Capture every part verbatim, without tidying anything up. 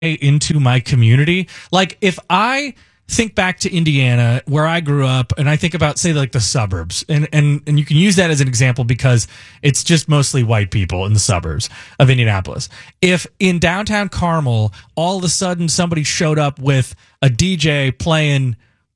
into my community. Like if I think back to Indiana where I grew up and I think about, say, like the suburbs, and, and, and you can use that as an example because it's just mostly white people in the suburbs of Indianapolis. If in downtown Carmel, all of a sudden somebody showed up with a D J playing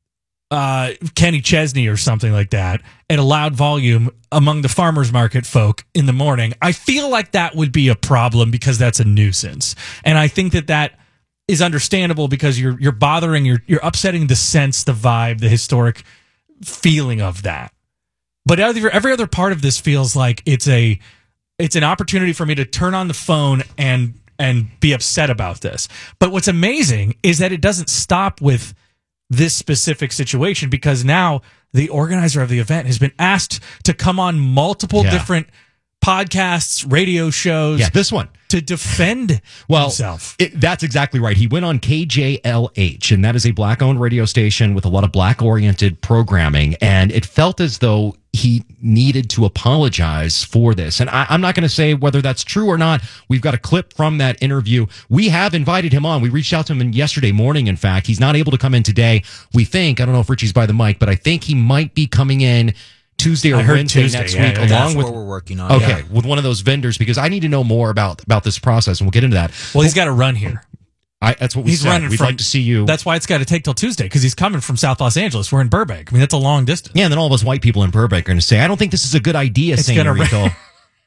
uh, Kenny Chesney or something like that at a loud volume among the farmers market folk in the morning, I feel like that would be a problem because that's a nuisance. And I think that that is understandable because you're you're bothering, you're you're upsetting the sense, the vibe, the historic feeling of that. But every, every other part of this feels like it's a it's an opportunity for me to turn on the phone and and be upset about this. But what's amazing is that it doesn't stop with this specific situation, because now the organizer of the event has been asked to come on multiple yeah. different podcasts, radio shows. Yeah, this one. To defend well, himself. It, that's exactly right. He went on K J L H, and that is a black-owned radio station with a lot of black-oriented programming, and it felt as though he needed to apologize for this. And I, I'm not going to say whether that's true or not. We've got a clip from that interview. We have invited him on. We reached out to him yesterday morning, in fact. He's not able to come in today. We think, I don't know if Richie's by the mic, but I think he might be coming in Tuesday or Wednesday Tuesday, next yeah, week, yeah, along with what we're working on. Okay, yeah. with one of those vendors, because I need to know more about about this process, and we'll get into that. Well, he's got to run here. I, that's what we he's said. running We'd from, like to see you. That's why it's got to take till Tuesday, because he's coming from South Los Angeles. We're in Burbank. I mean, that's a long distance. Yeah, and then all of us white people in Burbank are going to say, "I don't think this is a good idea, it's Señorito. Gonna...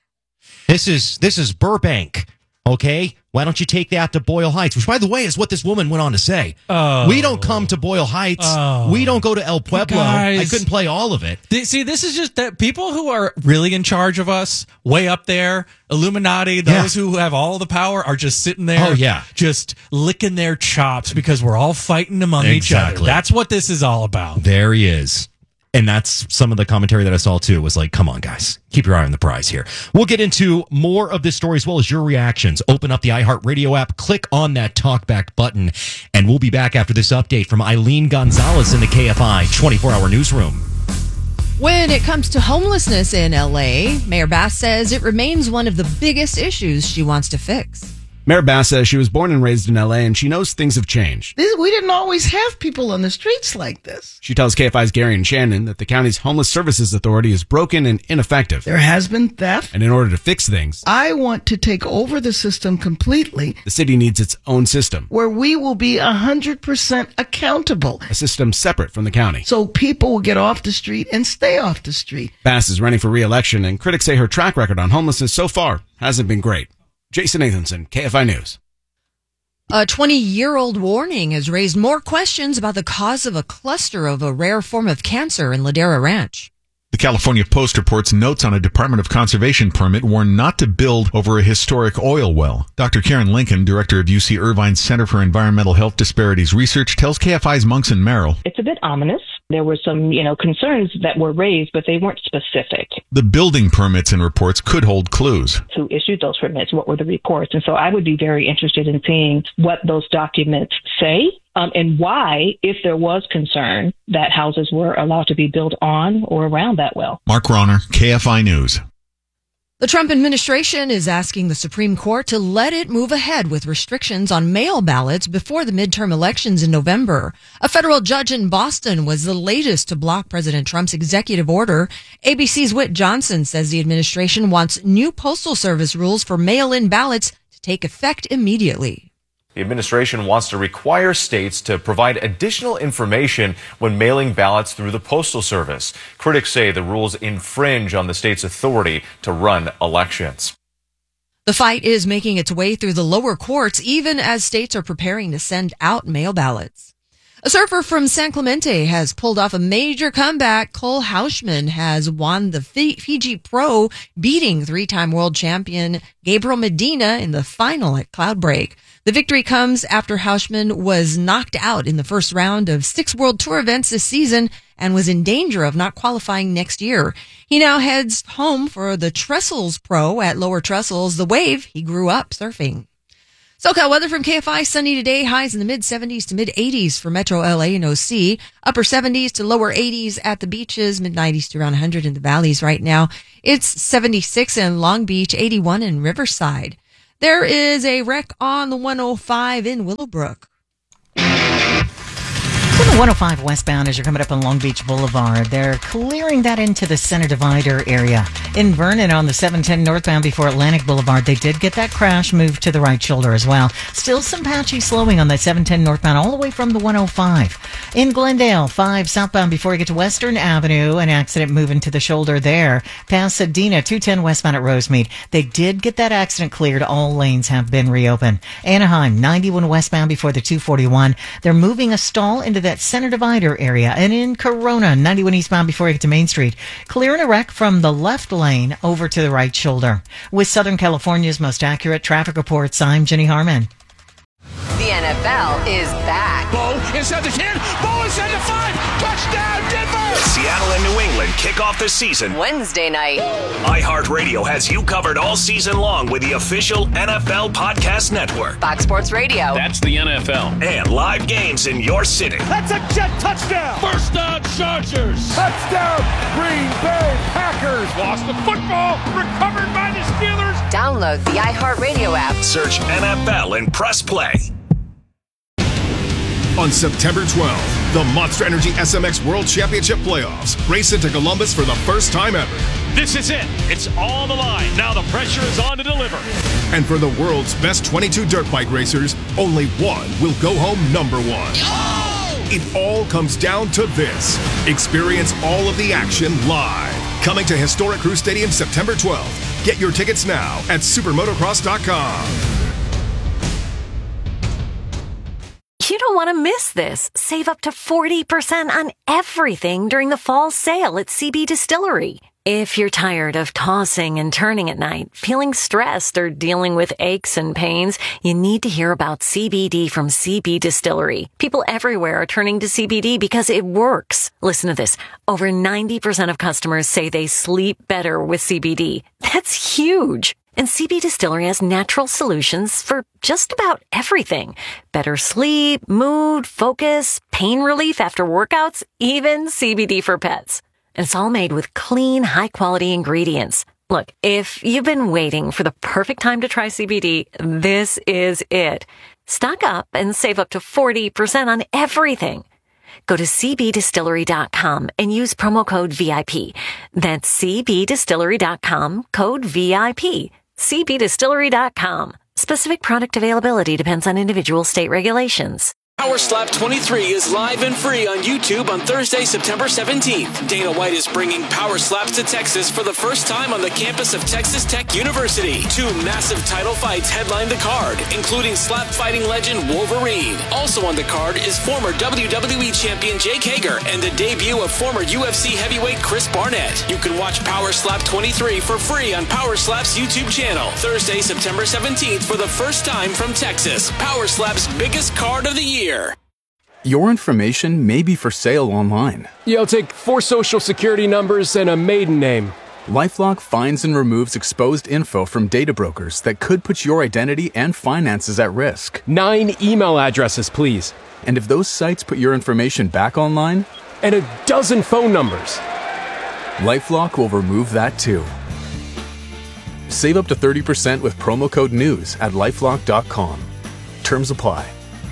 this is this is Burbank." Okay, why don't you take that to Boyle Heights? Which, by the way, is what this woman went on to say. Oh. We don't come to Boyle Heights. Oh. We don't go to El Pueblo. Guys. I couldn't play all of it. See, this is just that people who are really in charge of us, way up there, Illuminati, those yeah. who have all the power, are just sitting there, oh, yeah. just licking their chops because we're all fighting among exactly. each other. That's what this is all about. There he is. And that's some of the commentary that I saw, too, was like, come on, guys, keep your eye on the prize here. We'll get into more of this story as well as your reactions. Open up the iHeartRadio app, click on that talkback button, and we'll be back after this update from Eileen Gonzalez in the K F I twenty-four hour newsroom. When it comes to homelessness in L A, Mayor Bass says it remains one of the biggest issues she wants to fix. Mayor Bass says she was born and raised in L A, and she knows things have changed. This, we didn't always have people on the streets like this. She tells K F I's Gary and Shannon that the county's Homeless Services Authority is broken and ineffective. There has been theft. And in order to fix things, I want to take over the system completely. The city needs its own system, where we will be one hundred percent accountable. A system separate from the county. So people will get off the street and stay off the street. Bass is running for re-election, and critics say her track record on homelessness so far hasn't been great. Jason Nathanson, K F I News. A twenty-year-old warning has raised more questions about the cause of a cluster of a rare form of cancer in Ladera Ranch. The California Post reports notes on a Department of Conservation permit warn not to build over a historic oil well. Doctor Karen Lincoln, director of U C Irvine's Center for Environmental Health Disparities Research, tells K F I's Monson Merrill. It's a bit ominous. There were some, you know, concerns that were raised, but they weren't specific. The building permits and reports could hold clues. Who issued those permits? What were the reports? And so I would be very interested in seeing what those documents say. Um, and why, if there was concern, that houses were allowed to be built on or around that well. Mark Ronner, K F I News. The Trump administration is asking the Supreme Court to let it move ahead with restrictions on mail ballots before the midterm elections in November. A federal judge in Boston was the latest to block President Trump's executive order. A B C's Whit Johnson says the administration wants new Postal Service rules for mail-in ballots to take effect immediately. The administration wants to require states to provide additional information when mailing ballots through the Postal Service. Critics say the rules infringe on the state's authority to run elections. The fight is making its way through the lower courts, even as states are preparing to send out mail ballots. A surfer from San Clemente has pulled off a major comeback. Cole Houshman has won the Fiji Pro, beating three-time world champion Gabriel Medina in the final at Cloudbreak. The victory comes after Houshman was knocked out in the first round of six World Tour events this season and was in danger of not qualifying next year. He now heads home for the Trestles Pro at Lower Trestles, the wave he grew up surfing. SoCal weather from K F I, sunny today, highs in the mid seventies to mid eighties for Metro L A and O C, upper seventies to lower eighties at the beaches, mid nineties to around one hundred in the valleys right now. It's seventy-six in Long Beach, eighty-one in Riverside. There is a wreck on the one oh five in Willowbrook. On the one oh five westbound as you're coming up on Long Beach Boulevard, they're clearing that into the center divider area. In Vernon on the seven ten northbound before Atlantic Boulevard, they did get that crash moved to the right shoulder as well. Still some patchy slowing on that seven ten northbound all the way from the one oh five. In Glendale, five southbound before you get to Western Avenue, an accident moving to the shoulder there. Pasadena, two ten westbound at Rosemead. They did get that accident cleared. All lanes have been reopened. Anaheim, ninety-one westbound before the two forty-one. They're moving a stall into that center divider area. And in Corona, ninety-one eastbound before you get to Main Street, clearing a wreck from the left lane over to the right shoulder. With Southern California's most accurate traffic reports, I'm Jenny Harmon. The N F L is back. Bo inside the ten. Bo inside the five. Touchdown, Denver! Seattle and New England kick off the season Wednesday night. iHeartRadio has you covered all season long with the official N F L Podcast Network. Fox Sports Radio. That's the N F L. And live games in your city. That's a jet touchdown. First down, Chargers. Touchdown, Green Bay Packers. Lost the football. Recovered by the Steelers. Download the iHeartRadio app. Search N F L and press play. On September twelfth, the Monster Energy S M X World Championship Playoffs race into Columbus for the first time ever. This is it. It's all on the line. Now the pressure is on to deliver. And for the world's best twenty-two dirt bike racers, only one will go home number one. Oh! It all comes down to this. Experience all of the action live. Coming to historic Crew Stadium September twelfth. Get your tickets now at supermotocross dot com. You don't want to miss this. Save up to forty percent on everything during the fall sale at C B Distillery. If you're tired of tossing and turning at night, feeling stressed, or dealing with aches and pains, you need to hear about C B D from C B Distillery. People everywhere are turning to C B D because it works. Listen to this. Over ninety percent of customers say they sleep better with C B D. That's huge. And C B Distillery has natural solutions for just about everything. Better sleep, mood, focus, pain relief after workouts, even C B D for pets. And it's all made with clean, high-quality ingredients. Look, if you've been waiting for the perfect time to try C B D, this is it. Stock up and save up to forty percent on everything. Go to c b distillery dot com and use promo code V I P. That's c b distillery dot com, code V I P. c b distillery dot com. Specific product availability depends on individual state regulations. Power Slap twenty-three is live and free on YouTube on Thursday, September seventeenth. Dana White is bringing Power Slaps to Texas for the first time on the campus of Texas Tech University. Two massive title fights headline the card, including slap fighting legend Wolverine. Also on the card is former W W E champion Jake Hager and the debut of former U F C heavyweight Chris Barnett. You can watch Power Slap twenty-three for free on Power Slap's YouTube channel. Thursday, September seventeenth for the first time from Texas. Power Slap's biggest card of the year. Your information may be for sale online. Yeah, I'll take four social security numbers and a maiden name. LifeLock finds and removes exposed info from data brokers that could put your identity and finances at risk. Nine email addresses, please. And if those sites put your information back online? And a dozen phone numbers. LifeLock will remove that too. Save up to thirty percent with promo code NEWS at lifelock dot com. Terms apply.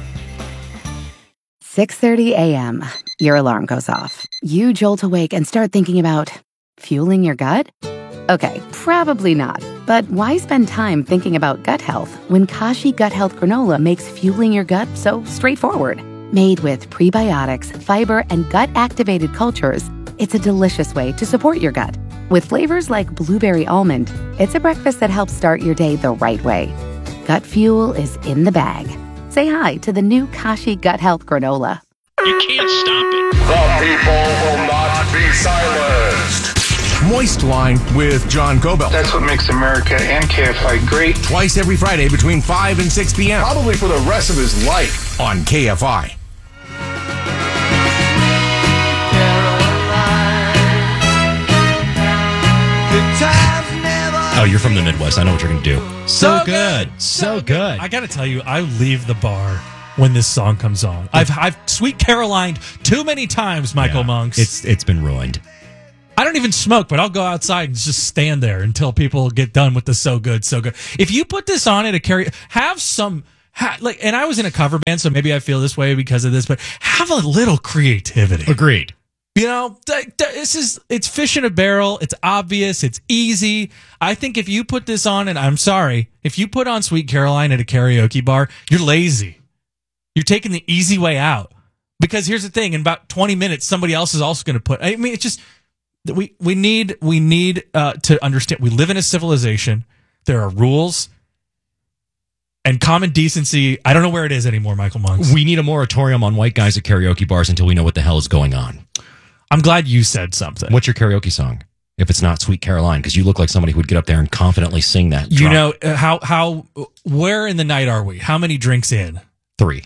six thirty a.m. Your alarm goes off. You jolt awake and start thinking about fueling your gut? Okay, probably not. But why spend time thinking about gut health when Kashi Gut Health Granola makes fueling your gut so straightforward? Made with prebiotics, fiber, and gut-activated cultures, it's a delicious way to support your gut. With flavors like blueberry almond, it's a breakfast that helps start your day the right way. Gut fuel is in the bag. Say hi to the new Kashi Gut Health Granola. You can't stop it. The people will not be silenced. Moist Line with John Cobell. That's what makes America and K F I great. Twice every Friday between five and six p.m. Probably for the rest of his life. On K F I. Oh, you're from the Midwest. I know what you're going to do. So, so good. good. So good. I got to tell you, I leave the bar when this song comes on. I've I've Sweet Carolined too many times, Michael yeah, Monks. It's It's been ruined. I don't don't even smoke, but I'll go outside and just stand there until people get done with the so good, so good. If you put this on at a karaoke, have some, ha, like, and I was in a cover band, so maybe I feel this way because of this, but have a little creativity. Agreed. You know, th- th- this is, it's fish in a barrel. It's obvious. It's easy. I think if you put this on, and I'm sorry, if you put on Sweet Caroline at a karaoke bar, you're lazy. You're taking the easy way out. Because here's the thing, in about twenty minutes, somebody else is also going to put, I mean, it's just, we, we need, we need uh, to understand, we live in a civilization. There are rules and common decency. I don't know where it is anymore, Michael Monks. We need a moratorium on white guys at karaoke bars until we know what the hell is going on. I'm glad you said something. What's your karaoke song? If it's not Sweet Caroline, because you look like somebody who would get up there and confidently sing that. You drop. know, uh, how, how, where in the night are we? How many drinks in? Three.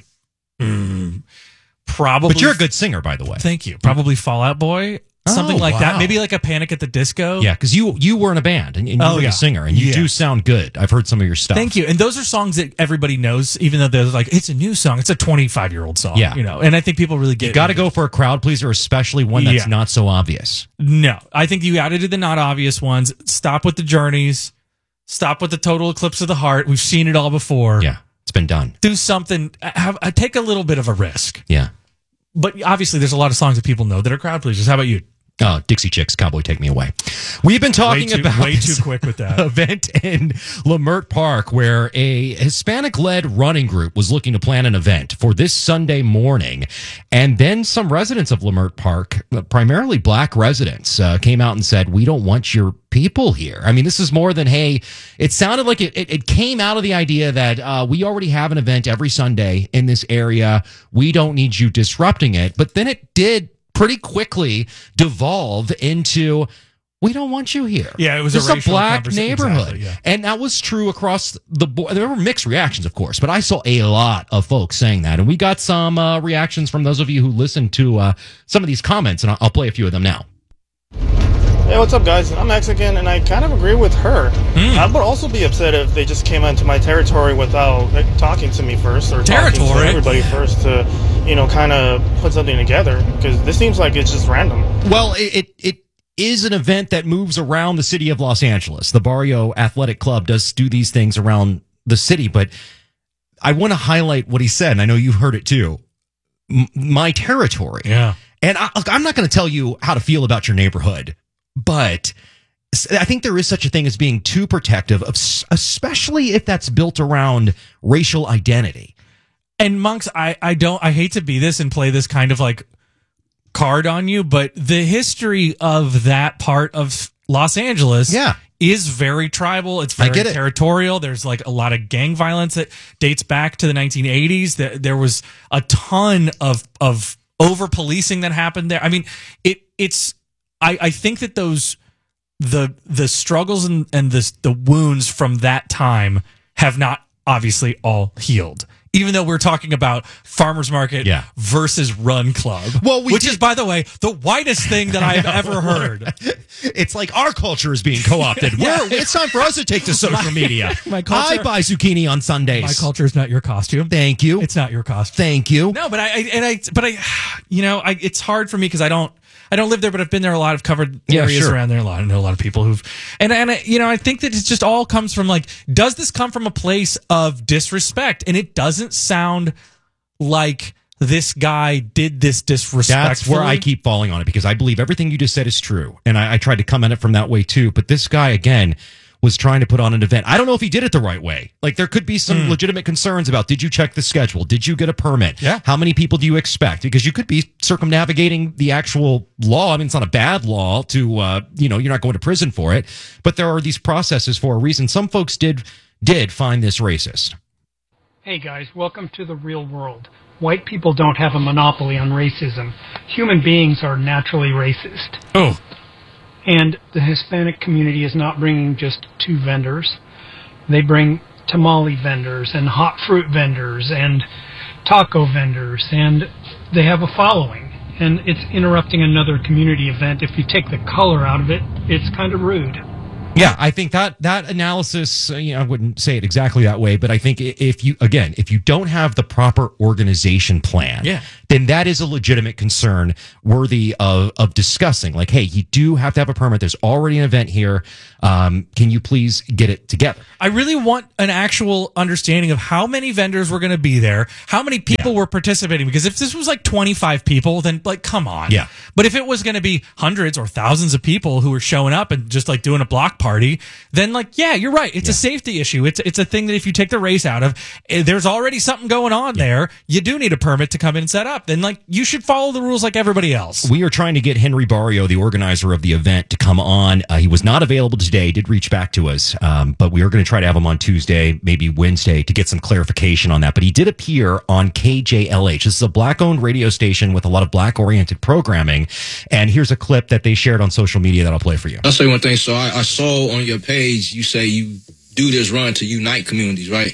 Mm, probably. But you're a good singer, by the way. Thank you. Probably Fall Out Boy. Something Oh, like wow. that. Maybe like a Panic at the Disco. Yeah, because you you were in a band and, and you Oh, were yeah. a singer and you Yeah. do sound good. I've heard some of your stuff. Thank you. And those are songs that everybody knows, even though they're like, it's a new song. It's a twenty-five year old song. Yeah. You know, and I think people really get You got to into go for a crowd pleaser, especially one that's Yeah. not so obvious. it. No, I think you got to do the not obvious ones. Stop with the Journeys. Stop with the Total Eclipse of the Heart. We've seen it all before. Yeah, it's been done. Do something. Have, uh, take a little bit of a risk. Yeah. But obviously, there's a lot of songs that people know that are crowd pleasers. How about you? Oh, Dixie Chicks, Cowboy Take Me Away. We've been talking Way too- about way this too quick with that. event in Lamert Park where a Hispanic-led running group was looking to plan an event for this Sunday morning. And then some residents of Lamert Park, primarily black residents, uh, came out and said, we don't want your people here. I mean, this is more than, hey, it sounded like it, it, it came out of the idea that uh, we already have an event every Sunday in this area. We don't need you disrupting it. But then it did pretty quickly devolve into, we don't want you here. Yeah, it was this a is racial black conversa- neighborhood. exactly, yeah. And that was true across the board. There were mixed reactions, of course, but I saw a lot of folks saying that. And we got some uh, reactions from those of you who listened to uh, some of these comments, and I'll, I'll play a few of them now. Hey, what's up, guys? I'm Mexican, and I kind of agree with her. I would also be upset if they just came into my territory without like, talking to me first, or talking Territory? to everybody first to, you know, kind of put something together. Because this seems like it's just random. Well, it, it it is an event that moves around the city of Los Angeles. The Barrio Athletic Club does do these things around the city, but I want to highlight what he said, and I know you've heard it too. M- my territory. Yeah. And I, look, I'm not going to tell you how to feel about your neighborhood, but I think there is such a thing as being too protective of, especially if that's built around racial identity. And Monks, I, I don't, I hate to be this and play this kind of like card on you, but the history of that part of Los Angeles Yeah. is very tribal. It's I very get it. territorial. There's like a lot of gang violence that dates back to the nineteen eighties. There, there was a ton of, of over policing that happened there. I mean, it, it's, I, I think that those, the, the struggles and, and the, the wounds from that time have not obviously all healed. Even though we're talking about farmers market Yeah. versus run club, Well, we which did- is, by the way, the whitest thing that I've ever heard. It's like our culture is being co-opted. Yeah. We're, it's time for us to take to social My- media. my culture- I buy zucchini on Sundays. My culture is not your costume. Thank you. It's not your costume. Thank you. No, but I, I and I, but I, you know, I, it's hard for me because I don't, I don't live there, but I've been there a lot. I've covered Yeah, areas sure. around there a lot. I know a lot of people who've, and and I, you know, I think that it just all comes from like, does this come from a place of disrespect? And it doesn't sound like this guy did this disrespectfully. That's where I keep falling on it because I believe everything you just said is true. And I, I tried to come at it from that way too. But this guy, again, was trying to put on an event. I don't know if he did it the right way. Like there could be some legitimate concerns about, did you check the schedule? Did you get a permit? Yeah. How many people do you expect? Because you could be circumnavigating the actual law. I mean, it's not a bad law to, uh, you know, you're not going to prison for it, but there are these processes for a reason. Some folks did, did find this racist. Hey guys, welcome to the real world. White people don't have a monopoly on racism. Human beings are naturally racist. Oh. And the Hispanic community is not bringing just two vendors. They bring tamale vendors and hot fruit vendors and taco vendors, and they have a following. And it's interrupting another community event. If you take the color out of it, it's kind of rude. Yeah, I think that that analysis, uh, you know, I wouldn't say it exactly that way, but I think i- if you, again, if you don't have the proper organization plan, Yeah. then that is a legitimate concern worthy of, of discussing. Like, hey, you do have to have a permit. There's already an event here. Um, can you please get it together? I really want an actual understanding of how many vendors were going to be there, how many people were participating. Because if this was like twenty-five people, then like, come on. Yeah. But if it was going to be hundreds or thousands of people who were showing up and just like doing a block party, then like, yeah, you're right. It's a safety issue. It's it's a thing that if you take the race out of, eh, there's already something going on there. You do need a permit to come in and set up. Then like, you should follow the rules like everybody else. We are trying to get Henry Barrio, the organizer of the event, to come on. Uh, he was not available today, did reach back to us, um, but we are going to try to have him on Tuesday, maybe Wednesday, to get some clarification on that. But he did appear on K J L H. This is a black-owned radio station with a lot of black-oriented programming. And here's a clip that they shared on social media that I'll play for you. I'll say one thing. So I, I saw on your page, you say you do this run to unite communities, right?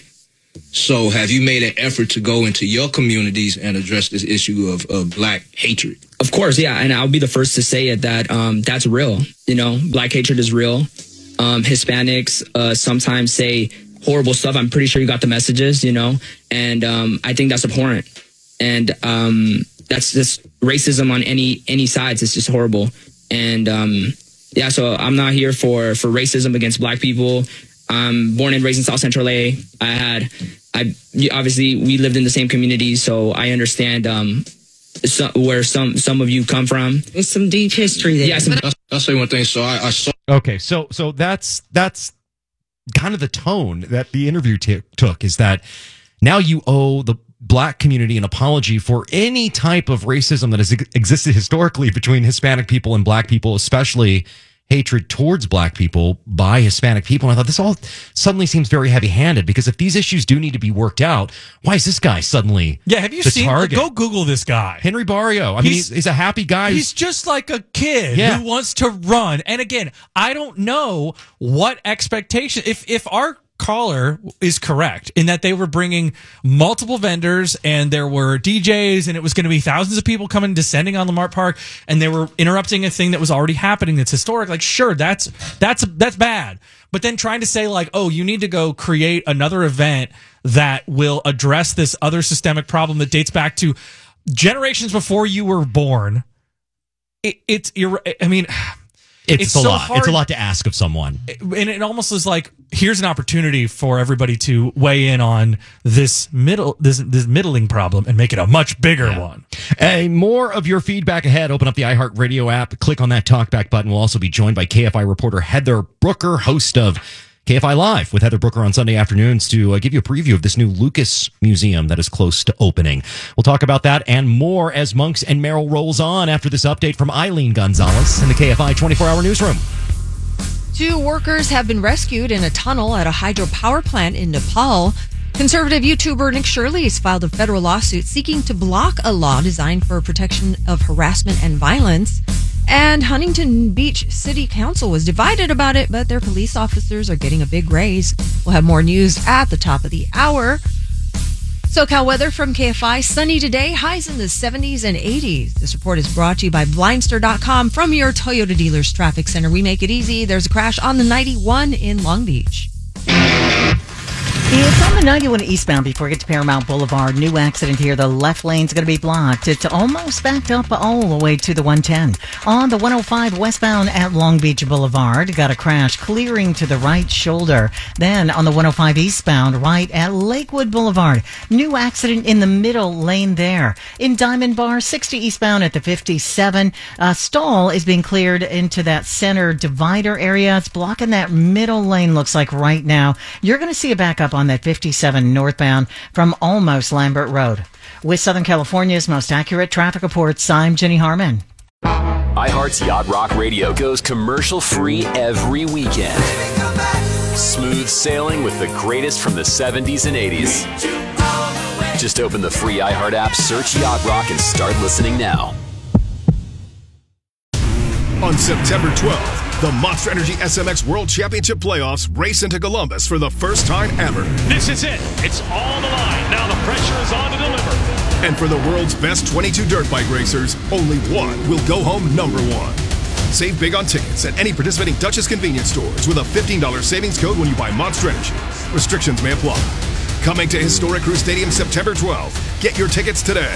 So have you made an effort to go into your communities and address this issue of, of black hatred? Of course, yeah. And I'll be the first to say it that um, that's real. You know, black hatred is real. Um, Hispanics uh, sometimes say horrible stuff. I'm pretty sure you got the messages, you know, and um, I think that's abhorrent. And um, that's just racism on any any sides. It's just horrible. And um, yeah, so I'm not here for, for racism against black people. I'm born and raised in South Central L A. I had, I obviously we lived in the same community, so I understand um, so, where some some of you come from. There's some deep history there. Yeah, some, I'll, I'll say one thing. So I, I saw. Okay, so so that's that's kind of the tone that the interview t- took, is that now you owe the black community an apology for any type of racism that has ex- existed historically between Hispanic people and black people, especially hatred towards black people by Hispanic people. And I thought this all suddenly seems very heavy-handed, because if these issues do need to be worked out, why is this guy suddenly Yeah, have you the seen, target? go Google this guy. Henry Barrio. I mean, he's, he's a happy guy. He's just like a kid Yeah. who wants to run. And again, I don't know what expectation, if, if our caller is correct in that they were bringing multiple vendors and there were D Js and it was going to be thousands of people coming descending on Lamar Park and they were interrupting a thing that was already happening that's historic. Like, sure, that's that's that's bad. But then trying to say like, oh, you need to go create another event that will address this other systemic problem that dates back to generations before you were born. It, it's I mean. It's, It's a so lot. hard. It's a lot to ask of someone. And it almost is like, here's an opportunity for everybody to weigh in on this middle, this this middling problem and make it a much bigger one. Uh, more of your feedback ahead. Open up the iHeartRadio app, click on that talkback button. We'll also be joined by K F I reporter Heather Brooker, host of K F I Live with Heather Brooker on Sunday afternoons, to uh, give you a preview of this new Lucas Museum that is close to opening. We'll talk about that and more as Monks and Merrill rolls on after this update from Eileen Gonzalez in the K F I twenty-four hour newsroom. Two workers have been rescued in a tunnel at a hydropower plant in Nepal. Conservative YouTuber Nick Shirley's filed a federal lawsuit seeking to block a law designed for protection of harassment and violence. And Huntington Beach City Council was divided about it, but their police officers are getting a big raise. We'll have more news at the top of the hour. SoCal weather from K F I. Sunny today, highs in the seventies and eighties. This report is brought to you by Blindster dot com from your Toyota dealer's traffic center. We make it easy. There's a crash on the ninety-one in Long Beach. It's on the ninety-one eastbound before you get to Paramount Boulevard. New accident here. The left lane's going to be blocked. It's almost backed up all the way to the one ten. On the one oh five westbound at Long Beach Boulevard, got a crash clearing to the right shoulder. Then on the one oh five eastbound, right at Lakewood Boulevard. New accident in the middle lane there. In Diamond Bar, sixty eastbound at the fifty-seven. Uh, stall is being cleared into that center divider area. It's blocking that middle lane, looks like right now. You're going to see a backup on that fifty-seven northbound from almost Lambert Road. With Southern California's most accurate traffic reports, I'm Jenny Harmon. iHeart's Yacht Rock Radio goes commercial-free every weekend. Smooth sailing with the greatest from the seventies and eighties. Just open the free iHeart app, search Yacht Rock, and start listening now. On September twelfth, the Monster Energy S M X World Championship Playoffs race into Columbus for the first time ever. This is it. It's all on the line. Now the pressure is on to deliver. And for the world's best twenty-two dirt bike racers, only one will go home number one. Save big on tickets at any participating Duchess convenience stores with a fifteen dollars savings code when you buy Monster Energy. Restrictions may apply. Coming to Historic Crew Stadium September twelfth. Get your tickets today.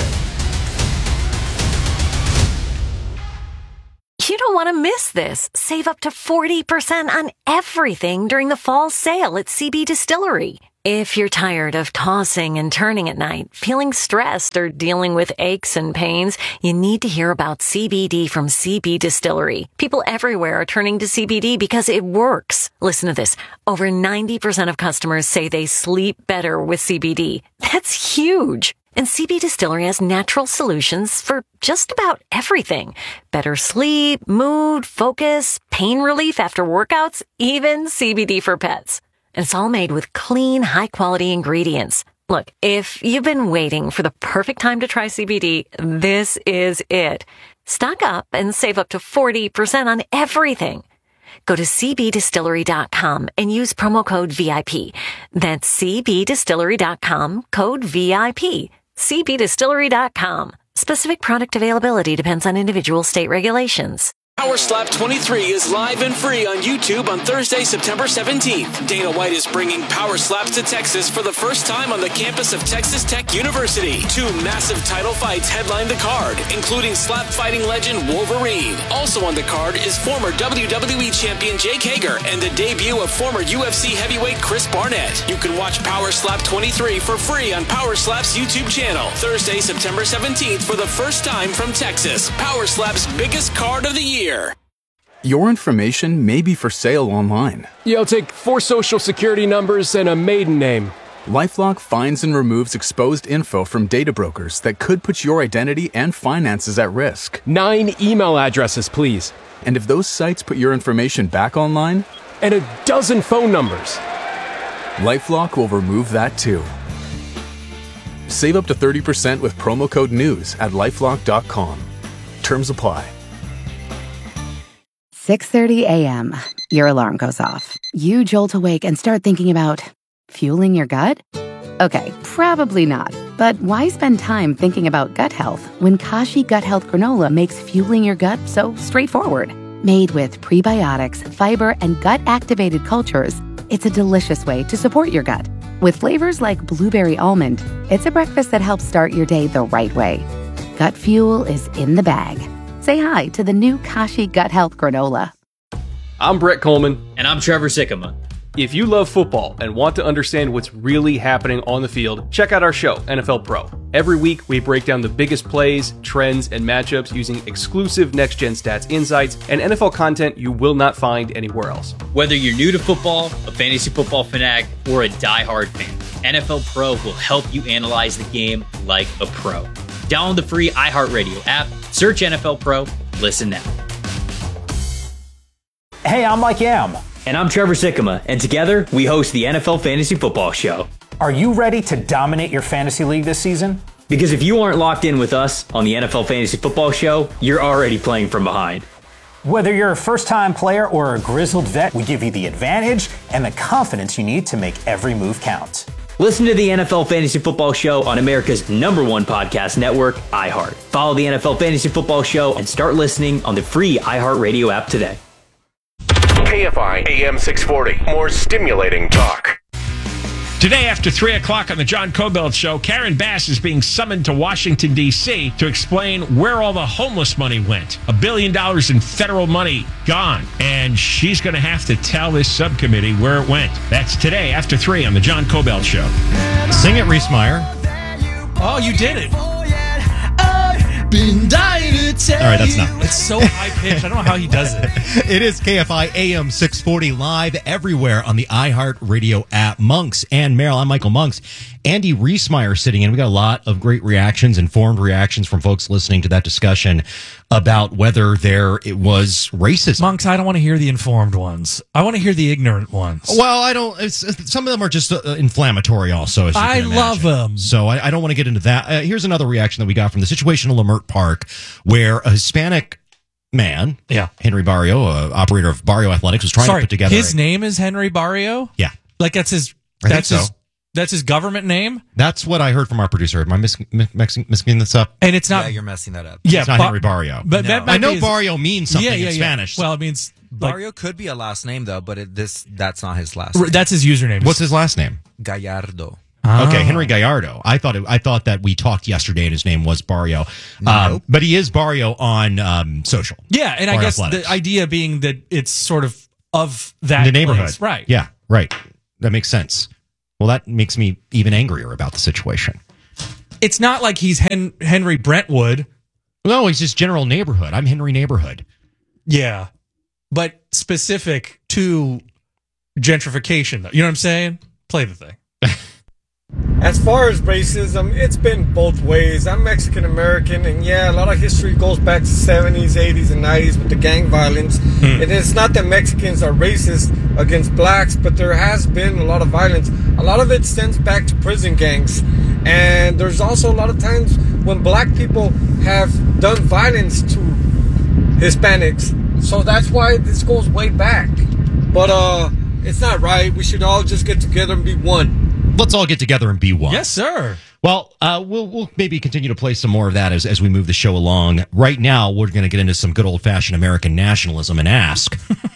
You don't want to miss this. Save up to forty percent on everything during the fall sale at C B Distillery. If you're tired of tossing and turning at night, feeling stressed, or dealing with aches and pains, you need to hear about C B D from C B Distillery. People everywhere are turning to C B D because it works. Listen to this. Over ninety percent of customers say they sleep better with C B D. That's huge. And C B Distillery has natural solutions for just about everything. Better sleep, mood, focus, pain relief after workouts, even C B D for pets. And it's all made with clean, high-quality ingredients. Look, if you've been waiting for the perfect time to try C B D, this is it. Stock up and save up to forty percent on everything. Go to c b distillery dot com and use promo code V I P. That's c b distillery dot com, code V I P. c b distillery dot com. Specific product availability depends on individual state regulations. Power Slap twenty-three is live and free on YouTube on Thursday, September seventeenth. Dana White is bringing Power Slaps to Texas for the first time on the campus of Texas Tech University. Two massive title fights headline the card, including slap fighting legend Wolverine. Also on the card is former W W E champion Jake Hager and the debut of former U F C heavyweight Chris Barnett. You can watch Power Slap twenty-three for free on Power Slap's YouTube channel. Thursday, September seventeenth for the first time from Texas. Power Slap's biggest card of the year. Your information may be for sale online. Yeah, I'll take four social security numbers and a maiden name. LifeLock finds and removes exposed info from data brokers that could put your identity and finances at risk. Nine email addresses, please. And if those sites put your information back online? And a dozen phone numbers. LifeLock will remove that too. Save up to thirty percent with promo code NEWS at lifelock dot com. Terms apply. six thirty a.m. Your alarm goes off. You jolt awake and start thinking about fueling your gut? Okay, probably not. But why spend time thinking about gut health when Kashi Gut Health Granola makes fueling your gut so straightforward? Made with prebiotics, fiber, and gut-activated cultures, it's a delicious way to support your gut. With flavors like blueberry almond, it's a breakfast that helps start your day the right way. Gut fuel is in the bag. Say hi to the new Kashi Gut Health Granola. I'm Brett Coleman. And I'm Trevor Sikkema. If you love football and want to understand what's really happening on the field, check out our show, N F L Pro. Every week, we break down the biggest plays, trends, and matchups using exclusive next-gen stats insights and N F L content you will not find anywhere else. Whether you're new to football, a fantasy football fanatic, or a diehard fan, N F L Pro will help you analyze the game like a pro. Download the free iHeartRadio app, search N F L Pro, listen now. Hey, I'm Mike Yam. And I'm Trevor Sikkema, and together we host the N F L Fantasy Football Show. Are you ready to dominate your fantasy league this season? Because if you aren't locked in with us on the N F L Fantasy Football Show, you're already playing from behind. Whether you're a first-time player or a grizzled vet, we give you the advantage and the confidence you need to make every move count. Listen to the N F L Fantasy Football Show on America's number one podcast network, iHeart. Follow the N F L Fantasy Football Show and start listening on the free iHeartRadio app today. K F I A M six forty. More stimulating talk. Today, after three o'clock on the John Cobelt Show, Karen Bass is being summoned to Washington, D C to explain where all the homeless money went. A billion dollars in federal money gone. And she's going to have to tell this subcommittee where it went. That's today, after three on the John Cobelt Show. Sing it, Reese Meyer. Oh, you did it. Been dying to tell All right, that's not. It's so high pitched. I don't know how he does it. It is K F I A M six forty live everywhere on the iHeartRadio app. Monks and Merrill. I'm Michael Monks. Andy Reesmeyer sitting in. We got a lot of great reactions, informed reactions from folks listening to that discussion about whether there it was racism. Monks, I don't want to hear the informed ones. I want to hear the ignorant ones. Well, I don't. It's, some of them are just uh, inflammatory. Also, as you I can love them. So I, I don't want to get into that. Uh, here's another reaction that we got from the situation in Lamert Park, where a Hispanic man, yeah, Henry Barrio, uh, operator of Barrio Athletics, was trying Sorry, to put together. His a, name is Henry Barrio. Yeah, like that's his. I That's think his. so. That's his government name? That's what I heard from our producer. Am I mis- mi- mixing, mixing this up? And it's not. Yeah, you're messing that up. Yeah, it's not Ba- Henry Barrio. But No. that might I know be his- Barrio means something Yeah, yeah, in yeah. Spanish. Well, it means like, Barrio could be a last name though, but it, this that's not his last r- name. that's his username. What's his last name? Gallardo. Okay, Henry Gallardo. I thought it, I thought that we talked yesterday and his name was Barrio. Um, Nope. but he is Barrio on um, social. Yeah, and I or guess athletics. the idea being that it's sort of of that the neighborhood. place. Right. Yeah, right. That makes sense. Well, that makes me even angrier about the situation. It's not like he's Hen- Henry Brentwood. No, he's just general neighborhood. I'm Henry Neighborhood. Yeah. But specific to gentrification, though. You know what I'm saying? Play the thing. As far as racism, it's been both ways. I'm Mexican American, and yeah, a lot of history goes back to seventies, eighties, and nineties with the gang violence. Hmm. And it's not that Mexicans are racist against blacks, but there has been a lot of violence. A lot of it stems back to prison gangs. And there's also a lot of times when black people have done violence to Hispanics. So that's why this goes way back. But uh, it's not right. We should all just get together and be one. Let's all get together and be one. Yes, sir. Well, uh, we'll we'll maybe continue to play some more of that as, as we move the show along. Right now, we're going to get into some good old fashioned American nationalism and ask: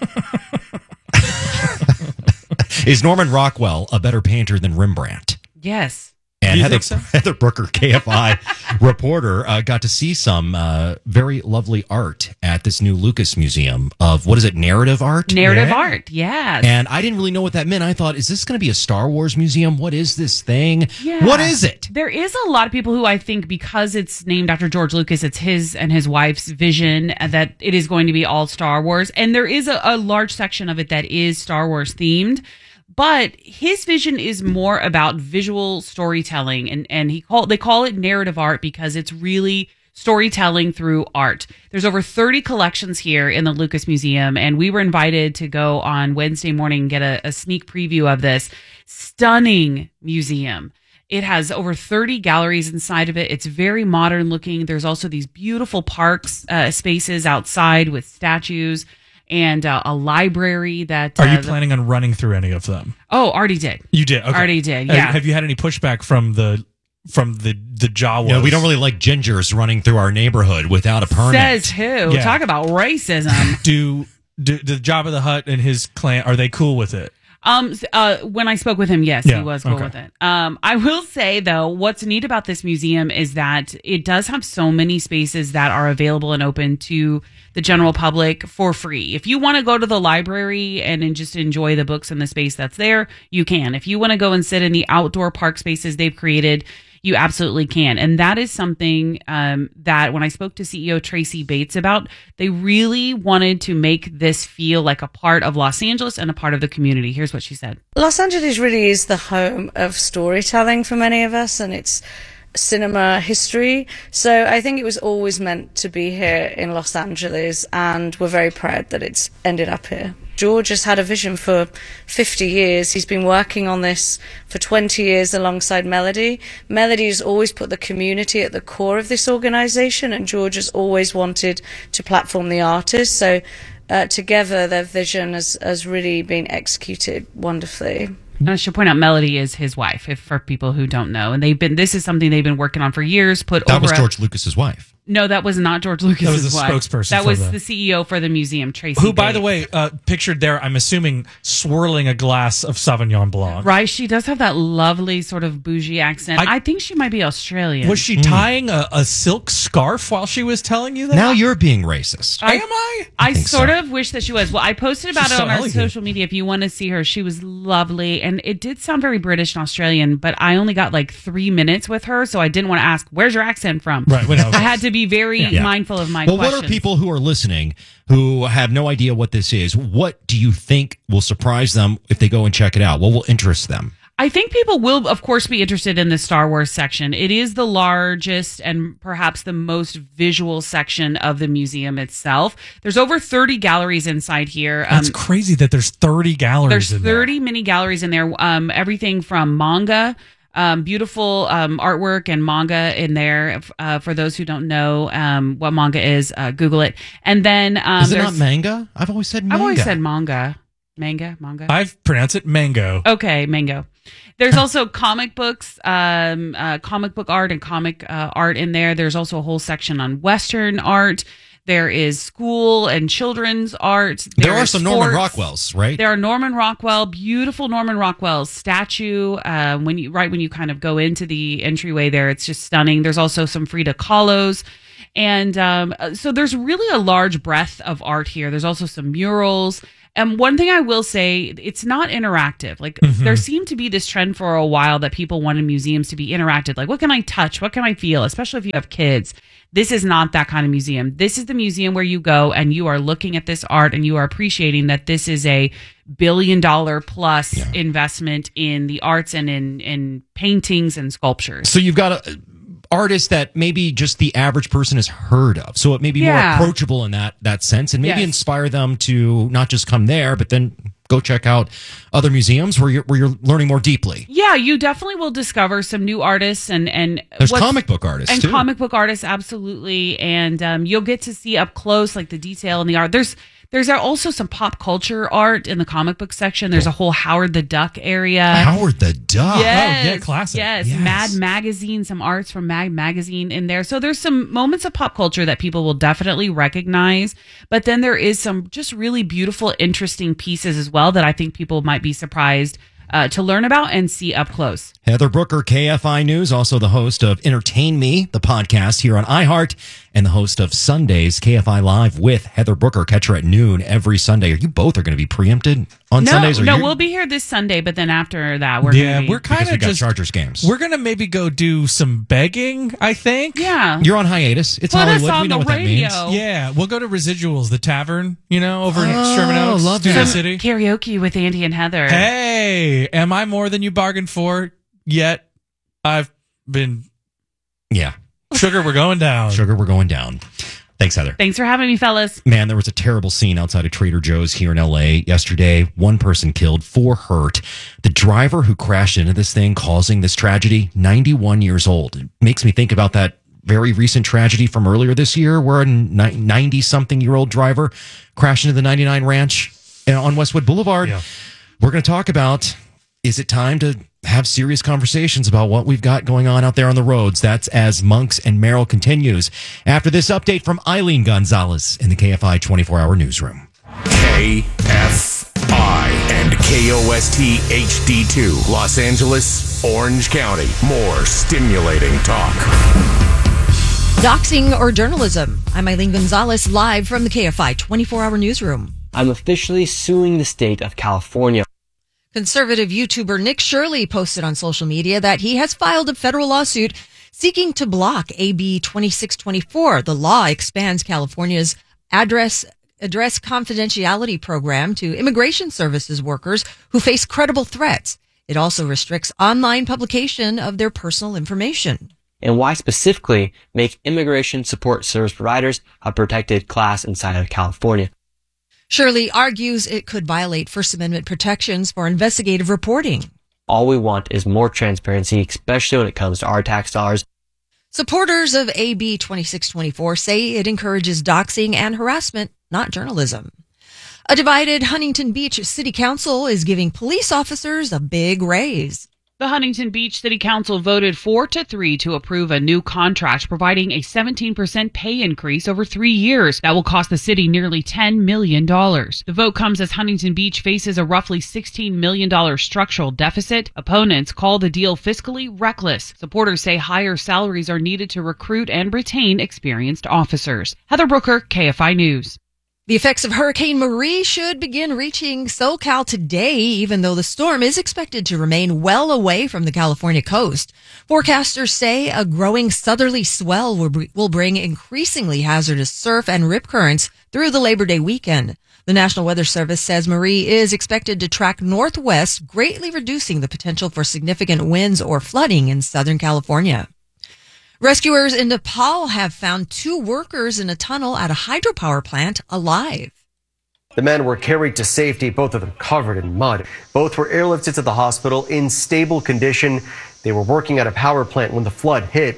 is Norman Rockwell a better painter than Rembrandt? Yes. And Do you Heather, think so? Heather Brooker, K F I reporter, uh, got to see some uh, very lovely art at this new Lucas Museum of, what is it, narrative art? Narrative Yeah. art, yes. And I didn't really know what that meant. I thought, is this going to be a Star Wars museum? What is this thing? Yeah. What is it? There is a lot of people who I think, because it's named after George Lucas, it's his and his wife's vision that it is going to be all Star Wars. And there is a, a large section of it that is Star Wars themed. But his vision is more about visual storytelling, and, and he call they call it narrative art because it's really storytelling through art. There's over thirty collections here in the Lucas Museum, and we were invited to go on Wednesday morning and get a, a sneak preview of this stunning museum. It has over thirty galleries inside of it. It's very modern looking. There's also these beautiful parks uh, spaces outside with statues. And uh, a library that... Are you uh, the- planning on running through any of them? Oh, already did. You did? Okay. Already did, Have- yeah. Have you had any pushback from the from the, the Jawas? You know, we don't really like gingers running through our neighborhood without a permit. Says who? Yeah. Talk about racism. Do, do the Jabba the Hutt and his clan, are they cool with it? Um, uh, when I spoke with him, yes, Yeah, he was cool okay. with it. Um, I will say though, what's neat about this museum is that it does have so many spaces that are available and open to the general public for free. If you want to go to the library and, and just enjoy the books and the space that's there, you can. If you want to go and sit in the outdoor park spaces they've created, you absolutely can. And that is something um, that when I spoke to C E O Tracy Bates about, they really wanted to make this feel like a part of Los Angeles and a part of the community. Here's what she said. Los Angeles really is the home of storytelling for many of us, and it's cinema history. So I think it was always meant to be here in Los Angeles, and we're very proud that it's ended up here. George has had a vision for fifty years. He's been working on this for twenty years alongside Melody. Melody has always put the community at the core of this organization, and George has always wanted to platform the artists. So uh, together their vision has, has really been executed wonderfully. And I should point out, Melody is his wife, if for people who don't know. And they've been, this is something they've been working on for years. Put That over was a- George Lucas's wife. No, that was not George Lucas's That was the wife. spokesperson That for was the- the C E O for the museum, Tracy Who, by the Bates. way, uh, pictured there, I'm assuming, swirling a glass of Sauvignon Blanc. Right, she does have that lovely sort of bougie accent. I, I- think she might be Australian. Was she tying a, a silk scarf while she was telling you that? Now you're being racist. I, Am I? I, think sort so. of wish that she was. Well, I posted about She's it so on our elegant. social media. If you want to see her, she was lovely, and it did sound very British and Australian. But I only got like three minutes with her, so I didn't want to ask, "Where's your accent from?" Right. well, no. I had to be very Yeah. mindful of my Well, questions. what are people who are listening who have no idea what this is? What do you think will surprise them if they go and check it out? What will interest them? I think people will, of course, be interested in the Star Wars section. It is the largest and perhaps the most visual section of the museum itself. There's over thirty galleries inside here. That's Um, crazy that there's thirty galleries There's in there. thirty mini galleries in there. Um, everything from manga, um, beautiful um, artwork and manga in there. Uh, for those who don't know um, what manga is, uh, Google it. And then um, is it not there's- manga? I've always said manga. I've always said manga, manga, manga. I've pronounced it mango. Okay, mango. There's also comic books, um, uh, comic book art and comic uh, art in there. There's also a whole section on Western art. There is school and children's art. There, There are is some Norman sports. Rockwells, right? There are Norman Rockwell, beautiful Norman Rockwell statue. Uh, when you right when you kind of go into the entryway there, it's just stunning. There's also some Frida Kahlos. And um, so there's really a large breadth of art here. There's also some murals. And one thing I will say, it's not interactive. Like Mm-hmm. there seemed to be this trend for a while that people wanted museums to be interactive. Like, what can I touch? What can I feel? Especially if you have kids. This is not that kind of museum. This is the museum where you go and you are looking at this art and you are appreciating that this is a billion dollar plus Yeah. investment in the arts and in, in paintings and sculptures. So you've got a artist that maybe just the average person has heard of. So it may be Yeah. more approachable in that that sense, and maybe Yes. inspire them to not just come there, but then go check out other museums where you're where you're learning more deeply. Yeah, you definitely will discover some new artists and and There's what's- comic book artists and too. comic book artists, absolutely, and um, you'll get to see up close like the detail in the art. There's there's also some pop culture art in the comic book section. There's a whole Howard the Duck area. Howard the Duck. Yes, Oh, yeah, classic. Yes, Yes. Mad Magazine, some arts from Mad Magazine in there. So there's some moments of pop culture that people will definitely recognize. But then there is some just really beautiful, interesting pieces as well that I think people might be surprised uh, to learn about and see up close. Heather Brooker, K F I News, also the host of Entertain Me, the podcast here on iHeart, and the host of Sundays K F I Live with Heather Brooker. Catch her at noon every Sunday. Are you both are going to be preempted on no, Sundays? Or no, you- we'll be here this Sunday, but then after that, we're yeah, gonna be, we're kind because we of got just Chargers games. We're gonna maybe go do some begging. I think. yeah. You're on hiatus. It's Put us Hollywood. on We know the what that means. radio. Yeah, we'll go to Residuals, the tavern, you know, over in Oh, Sherman Oaks, love Studio that. City. Karaoke with Andy and Heather. Hey, am I more than you bargained for? Yet I've been Yeah. sugar. We're going down. Sugar, we're going down. Thanks, Heather. Thanks for having me, fellas. Man, there was a terrible scene outside of Trader Joe's here in L A yesterday. One person killed, four hurt. The driver who crashed into this thing, causing this tragedy, ninety-one years old. It makes me think about that very recent tragedy from earlier this year where a ninety-something-year-old driver crashed into the ninety-nine Ranch on Westwood Boulevard. Yeah. We're going to talk about, is it time to have serious conversations about what we've got going on out there on the roads? That's as Monks and Merrill continues. After this update from Eileen Gonzalez in the K F I twenty-four hour newsroom. K F I and K O S T H D two, Los Angeles, Orange County. More stimulating talk. Doxing or journalism? I'm Eileen Gonzalez, live from the K F I twenty-four hour newsroom. I'm officially suing the state of California. Conservative YouTuber Nick Shirley posted on social media that he has filed a federal lawsuit seeking to block A B twenty-six twenty-four. The law expands California's address address confidentiality program to immigration services workers who face credible threats. It also restricts online publication of their personal information. And why specifically make immigration support service providers a protected class inside of California? Shirley argues it could violate First Amendment protections for investigative reporting. All we want is more transparency, especially when it comes to our tax dollars. Supporters of A B twenty-six twenty-four say it encourages doxing and harassment, not journalism. A divided Huntington Beach City Council is giving police officers a big raise. The Huntington Beach City Council voted four to three to approve a new contract providing a seventeen percent pay increase over three years that will cost the city nearly ten million dollars. The vote comes as Huntington Beach faces a roughly sixteen million dollars structural deficit. Opponents call the deal fiscally reckless. Supporters say higher salaries are needed to recruit and retain experienced officers. Heather Brooker, K F I News. The effects of Hurricane Marie should begin reaching SoCal today, even though the storm is expected to remain well away from the California coast. Forecasters say a growing southerly swell will, br- will bring increasingly hazardous surf and rip currents through the Labor Day weekend. The National Weather Service says Marie is expected to track northwest, greatly reducing the potential for significant winds or flooding in Southern California. Rescuers in Nepal have found two workers in a tunnel at a hydropower plant alive. The men were carried to safety, both of them covered in mud. Both were airlifted to the hospital in stable condition. They were working at a power plant when the flood hit.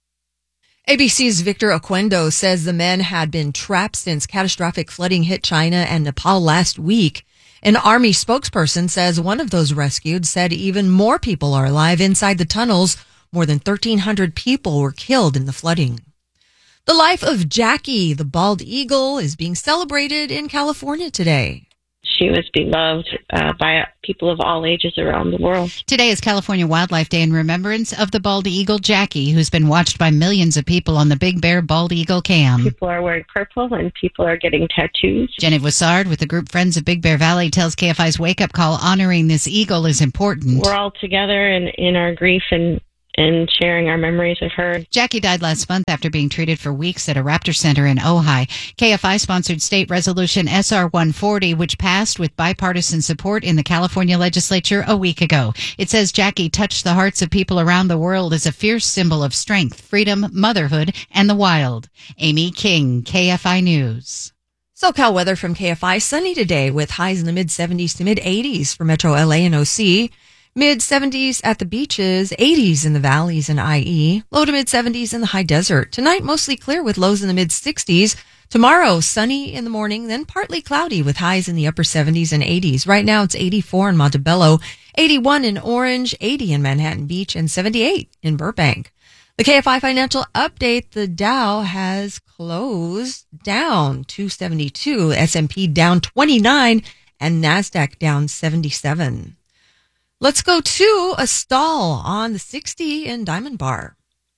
A B C's Victor Oquendo says the men had been trapped since catastrophic flooding hit China and Nepal last week. An Army spokesperson says one of those rescued said even more people are alive inside the tunnels. More than thirteen hundred people were killed in the flooding. The life of Jackie, the bald eagle, is being celebrated in California today. She was beloved uh, by people of all ages around the world. Today is California Wildlife Day in remembrance of the bald eagle Jackie, who's been watched by millions of people on the Big Bear Bald Eagle Cam. People are wearing purple and people are getting tattoos. Jenny Wassard with the group Friends of Big Bear Valley tells K F I's Wake Up Call honoring this eagle is important. We're all together in, in our grief and and sharing our memories of her. Jackie died last month after being treated for weeks at a raptor center in Ojai. K F I sponsored state resolution S R one forty, which passed with bipartisan support in the California legislature a week ago. It says Jackie touched the hearts of people around the world as a fierce symbol of strength, freedom, motherhood, and the wild. Amy King, K F I News. SoCal weather from K F I. Sunny today with highs in the mid seventies to mid eighties for Metro L A and O C. Mid seventies at the beaches, eighties in the valleys and I E, low to mid seventies in the high desert. Tonight, mostly clear with lows in the mid sixties. Tomorrow, sunny in the morning, then partly cloudy with highs in the upper seventies and eighties. Right now, it's eighty-four in Montebello, eighty-one in Orange, eighty in Manhattan Beach, and seventy-eight in Burbank. The K F I financial update, the Dow has closed down two seventy-two, S and P down twenty-nine, and NASDAQ down seventy-seven. Let's go to a stall on the sixty in Diamond Bar.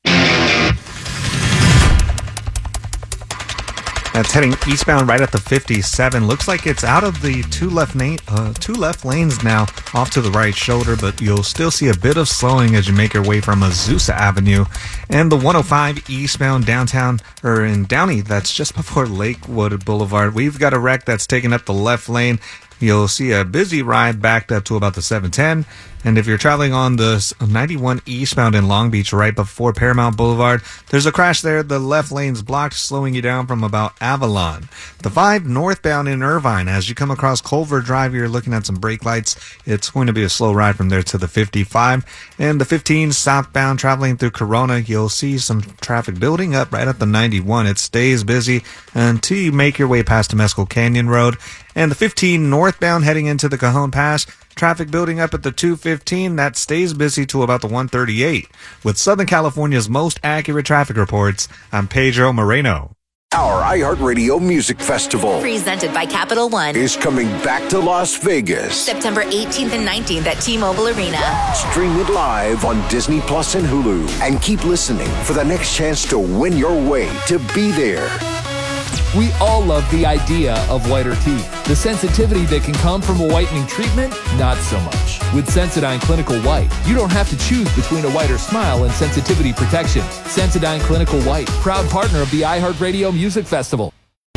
That's heading eastbound right at the fifty-seven. Looks like it's out of the two left na- uh, two left lanes now, off to the right shoulder, but you'll still see a bit of slowing as you make your way from Azusa Avenue. And the one oh five eastbound downtown, or in Downey, that's just before Lakewood Boulevard. We've got a wreck that's taking up the left lane. You'll see a busy ride backed up to about the seven ten. And if you're traveling on the ninety-one eastbound in Long Beach right before Paramount Boulevard, there's a crash there. The left lane's blocked, slowing you down from about Avalon. The five northbound in Irvine, as you come across Culver Drive, you're looking at some brake lights. It's going to be a slow ride from there to the fifty-five. And the fifteen southbound traveling through Corona, you'll see some traffic building up right at the ninety-one. It stays busy until you make your way past Temescal Canyon Road. And the fifteen northbound heading into the Cajon Pass, traffic building up at the two fifteen. That stays busy to about the one thirty-eight. With Southern California's most accurate traffic reports, I'm Pedro Moreno. Our iHeartRadio Music Festival, presented by Capital One, is coming back to Las Vegas. September eighteenth and nineteenth at T-Mobile Arena. Stream it live on Disney Plus and Hulu. And keep listening for the next chance to win your way to be there. We all love the idea of whiter teeth. The sensitivity that can come from a whitening treatment, not so much. With Sensodyne Clinical White, you don't have to choose between a whiter smile and sensitivity protection. Sensodyne Clinical White, proud partner of the iHeartRadio Music Festival.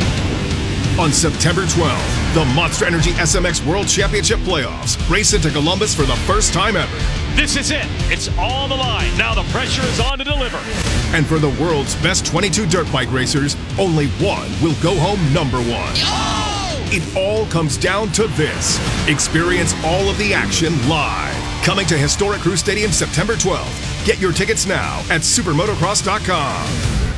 On September twelfth, the Monster Energy S M X World Championship Playoffs race into Columbus for the first time ever. This is it. It's on the line. Now the pressure is on to deliver. And for the world's best twenty-two dirt bike racers, only one will go home number one. It all comes down to this. Experience all of the action live. Coming to historic Crew Stadium September twelfth. Get your tickets now at supermotocross dot com.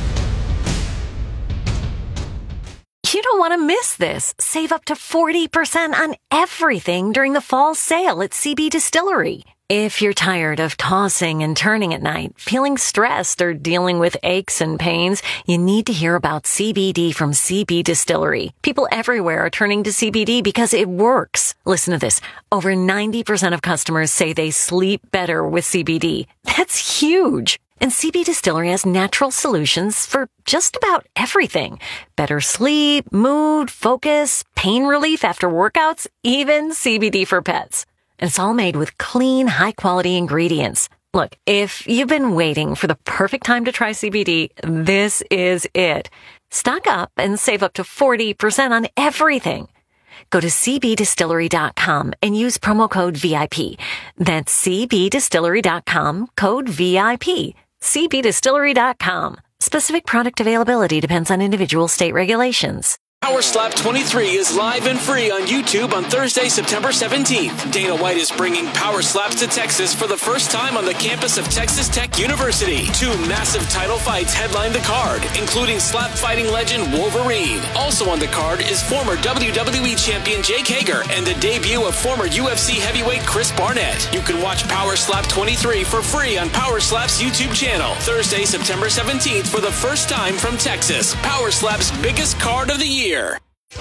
You don't want to miss this. Save up to forty percent on everything during the fall sale at C B Distillery. If you're tired of tossing and turning at night, feeling stressed, or dealing with aches and pains, you need to hear about C B D from C B Distillery. People everywhere are turning to C B D because it works. Listen to this. Over ninety percent of customers say they sleep better with C B D. That's huge. And C B Distillery has natural solutions for just about everything. Better sleep, mood, focus, pain relief after workouts, even C B D for pets. And it's all made with clean, high-quality ingredients. Look, if you've been waiting for the perfect time to try C B D, this is it. Stock up and save up to forty percent on everything. Go to c b distillery dot com and use promo code V I P. That's c b distillery dot com, code V I P. c b distillery dot com. Specific product availability depends on individual state regulations. Power Slap twenty-three is live and free on YouTube on Thursday, September seventeenth. Dana White is bringing Power Slaps to Texas for the first time on the campus of Texas Tech University. Two massive title fights headline the card, including slap fighting legend Wolverine. Also on the card is former W W E champion Jake Hager and the debut of former U F C heavyweight Chris Barnett. You can watch Power Slap twenty-three for free on Power Slap's YouTube channel. Thursday, September seventeenth for the first time from Texas. Power Slap's biggest card of the year. K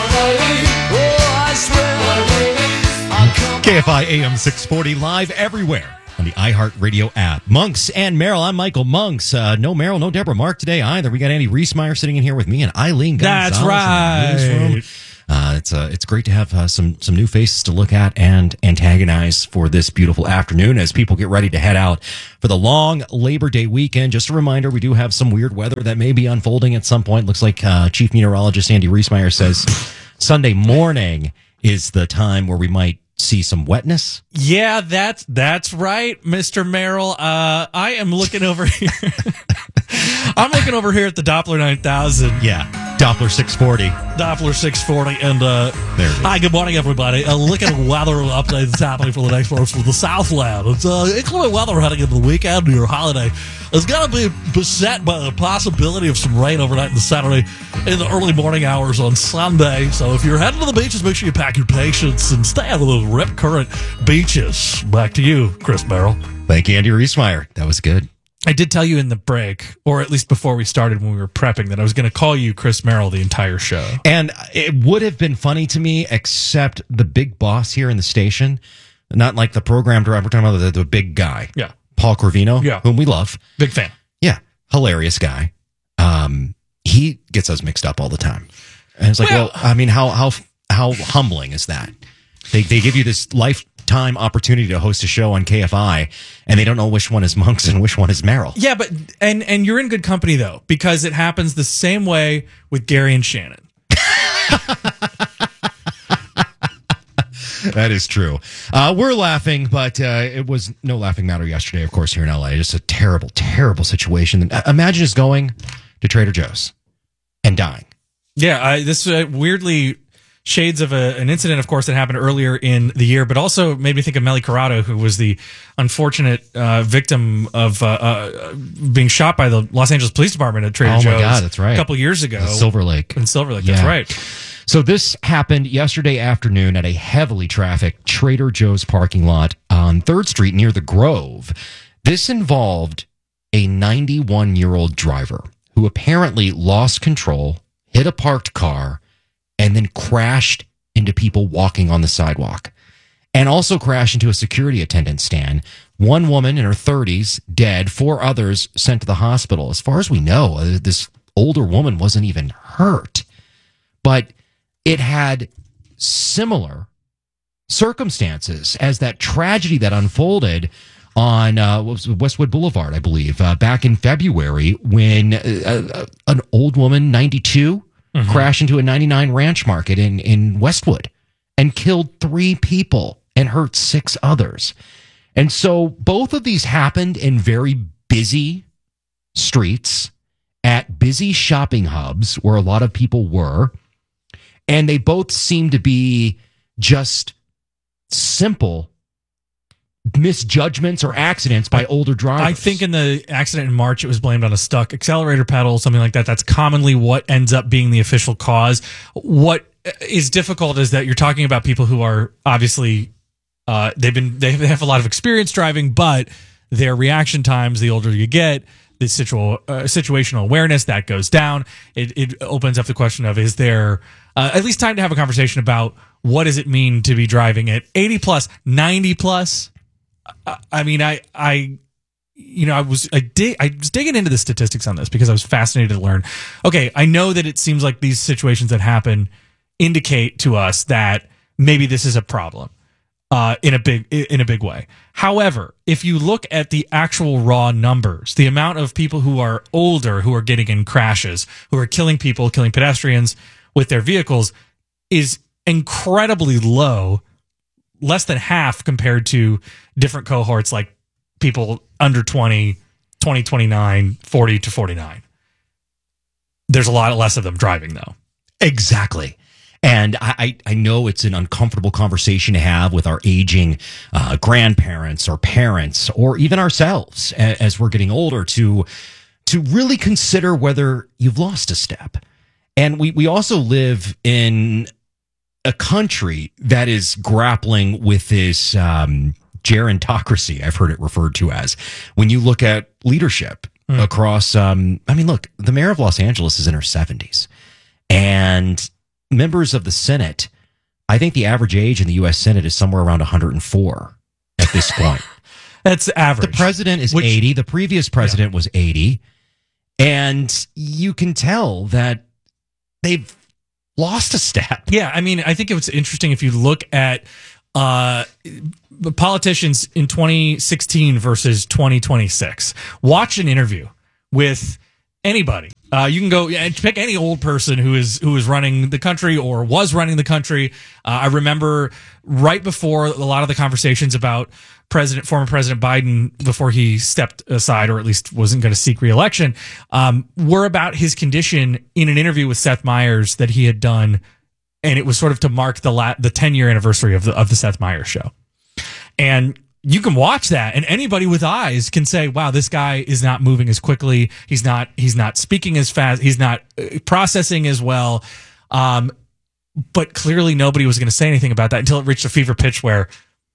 F I A M six forty live everywhere on the iHeartRadio app. Monks and Merrill. I'm Michael Monks. Uh, no Merrill, no Deborah Mark today either. We got Andy Reesmeyer sitting in here with me and Eileen Gonzalez. That's right. In the newsroom. Uh, it's uh, it's great to have uh, some some new faces to look at and antagonize for this beautiful afternoon as people get ready to head out for the long Labor Day weekend. Just a reminder, we do have some weird weather that may be unfolding at some point. Looks like uh, Chief Meteorologist Andy Reesmeyer says Sunday morning is the time where we might see some wetness. Yeah, that's that's right, Mister Merrill. Uh, I am looking over here. I'm looking over here at the Doppler nine thousand. Yeah, Doppler six forty. Doppler six forty. And uh, there it is. Hi, good morning, everybody. Uh, look at the weather update that's happening for the next month for the Southland. It's uh, inclement weather heading into the weekend or your holiday. It's going to be beset by the possibility of some rain overnight and Saturday in the early morning hours on Sunday. So if you're heading to the beaches, make sure you pack your patience and stay out of those rip current beaches. Back to you, Chris Merrill. Thank you, Andy Reesmeyer. That was good. I did tell you in the break, or at least before we started when we were prepping, that I was going to call you Chris Merrill the entire show. And it would have been funny to me, except the big boss here in the station, not like the program director, we're talking about the, the big guy. Yeah. Paul Corvino, yeah. whom we love. Big fan. Yeah. Hilarious guy. Um, he gets us mixed up all the time. And it's like, well, well I mean, how how how humbling is that? They they give you this lifetime opportunity to host a show on K F I, and they don't know which one is Monks and which one is Merrill. Yeah, but and and you're in good company though, because it happens the same way with Gary and Shannon. That is true. Uh, we're laughing, but uh, it was no laughing matter yesterday, of course, here in L A. Just a terrible, terrible situation. Uh, imagine just going to Trader Joe's and dying. Yeah, I, this uh, weirdly shades of a, an incident, of course, that happened earlier in the year, but also made me think of Melly Corrado, who was the unfortunate uh, victim of uh, uh, being shot by the Los Angeles Police Department at Trader oh Joe's. Oh, my God, that's right. A couple years ago. Silver Lake. In Silver Lake, yeah. That's right. So this happened yesterday afternoon at a heavily trafficked Trader Joe's parking lot on third Street near the Grove. This involved a ninety-one-year-old driver who apparently lost control, hit a parked car, and then crashed into people walking on the sidewalk. And also crashed into a security attendant stand. One woman in her thirties dead, four others sent to the hospital. As far as we know, this older woman wasn't even hurt. But it had similar circumstances as that tragedy that unfolded on uh, what was it, Westwood Boulevard, I believe, uh, back in February when uh, uh, an old woman, ninety-two, mm-hmm. crashed into a ninety-nine Ranch Market in, in Westwood and killed three people and hurt six others. And so both of these happened in very busy streets at busy shopping hubs where a lot of people were. And they both seem to be just simple misjudgments or accidents by older drivers. I think in the accident in March, it was blamed on a stuck accelerator pedal, something like that. That's commonly what ends up being the official cause. What is difficult is that you're talking about people who are obviously, uh, they've been, they have a lot of experience driving, but their reaction times, the older you get, the situ- uh, situational awareness, that goes down. It, it opens up the question of, is there uh, at least time to have a conversation about what does it mean to be driving at eighty plus, ninety plus? I, I mean, I, I, you know, I was, I, dig, I was digging into the statistics on this because I was fascinated to learn. Okay, I know that it seems like these situations that happen indicate to us that maybe this is a problem. Uh, in a big in a big way. However, if you look at the actual raw numbers, the amount of people who are older who are getting in crashes, who are killing people, killing pedestrians with their vehicles, is incredibly low, less than half compared to different cohorts like people under twenty, twenty, twenty-nine, forty to forty-nine. There's a lot less of them driving though. Exactly. And I, I I know it's an uncomfortable conversation to have with our aging uh, grandparents or parents or even ourselves as, as we're getting older to to really consider whether you've lost a step. And we, we also live in a country that is grappling with this um, gerontocracy, I've heard it referred to as, when you look at leadership mm. across, um, I mean, look, the mayor of Los Angeles is in her seventies. And members of the Senate, I think the average age in the U S Senate is somewhere around one hundred four at this point. That's average. The president is Which, eighty. The previous president yeah. was eighty. And you can tell that they've lost a step. Yeah, I mean, I think it's interesting if you look at uh, politicians in twenty sixteen versus twenty twenty-six. Watch an interview with anybody. Uh, you can go and pick any old person who is who is running the country or was running the country. Uh, I remember right before a lot of the conversations about President, former President Biden, before he stepped aside or at least wasn't going to seek re-election, um, were about his condition in an interview with Seth Meyers that he had done, and it was sort of to mark the la- the ten year anniversary of the of the Seth Meyers show. And you can watch that, and anybody with eyes can say, wow, this guy is not moving as quickly. He's not, he's not speaking as fast. He's not processing as well. Um, but clearly nobody was going to say anything about that until it reached a fever pitch where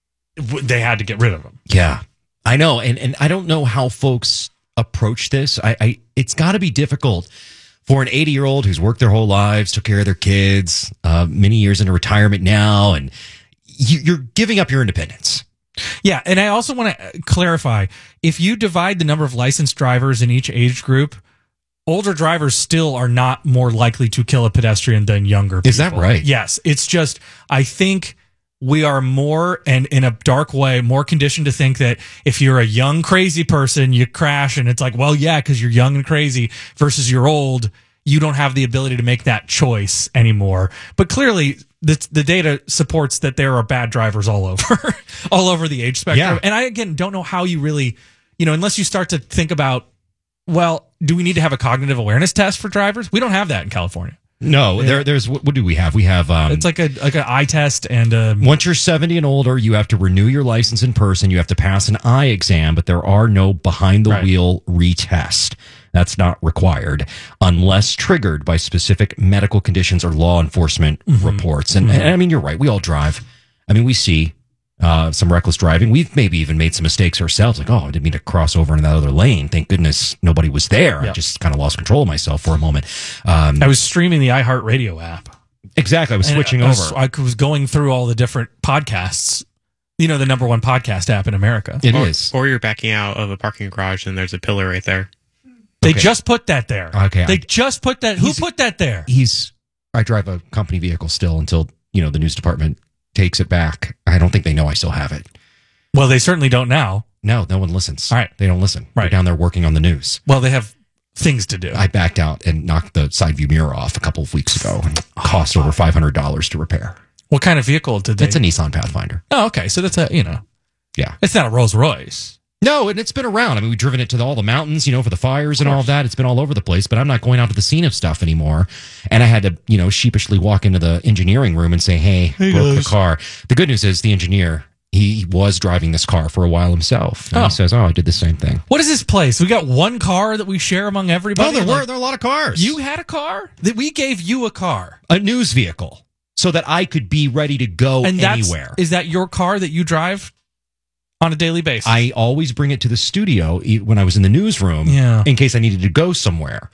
they had to get rid of him. Yeah, I know. And, and I don't know how folks approach this. I, I it's got to be difficult for an eighty year old who's worked their whole lives, took care of their kids, uh, many years into retirement now, and you, you're giving up your independence. Yeah, and I also want to clarify, if you divide the number of licensed drivers in each age group, older drivers still are not more likely to kill a pedestrian than younger people. Is that right? Yes. It's just, I think we are more, and in a dark way, more conditioned to think that if you're a young, crazy person, you crash, and it's like, well, yeah, because you're young and crazy, versus you're old, you don't have the ability to make that choice anymore. But clearly, the the data supports that there are bad drivers all over, all over the age spectrum. Yeah. And I, again, don't know how you really, you know, unless you start to think about, well, do we need to have a cognitive awareness test for drivers? We don't have that in California. No, there, there's, what, what do we have? We have, um, it's like a, like an eye test, and, um, once you're seventy and older, you have to renew your license in person. You have to pass an eye exam, but there are no behind the wheel retest. That's not required unless triggered by specific medical conditions or law enforcement mm-hmm. reports. And, mm-hmm. and I mean, you're right. We all drive. I mean, we see uh, some reckless driving. We've maybe even made some mistakes ourselves. Like, oh, I didn't mean to cross over into that other lane. Thank goodness nobody was there. Yep. I just kind of lost control of myself for a moment. Um, I was streaming the iHeartRadio app. Exactly. I was switching I over. Was, I was going through all the different podcasts. You know, the number one podcast app in America. It or, is. Or you're backing out of a parking garage and there's a pillar right there. They Okay. just put that there. Okay. They I- just put that. Who He's- put that there? He's, I drive a company vehicle still until, you know, the news department takes it back. I don't think they know I still have it. Well, they certainly don't now. No, no one listens. All right. They don't listen. They're Right. down there working on the news. Well, they have things to do. I backed out and knocked the side view mirror off a couple of weeks ago and cost over five hundred dollars to repair. What kind of vehicle did they? It's a Nissan Pathfinder. Oh, okay. So that's a, you know, Yeah. it's not a Rolls Royce. No, and it's been around. I mean, we've driven it to the, all the mountains, you know, for the fires and all of that. It's been all over the place, but I'm not going out to the scene of stuff anymore. And I had to, you know, sheepishly walk into the engineering room and say, hey, Hey, broke guys. the car. The good news is the engineer, he was driving this car for a while himself. And Oh. he says, oh, I did the same thing. What is this place? We got one car that we share among everybody. Oh, there were, Like, there are a lot of cars. you had a car that we gave you a car, A news vehicle so that I could be ready to go and that's, anywhere. is that your car that you drive on a daily basis? I always bring it to the studio e- when I was in the newsroom Yeah. in case I needed to go somewhere.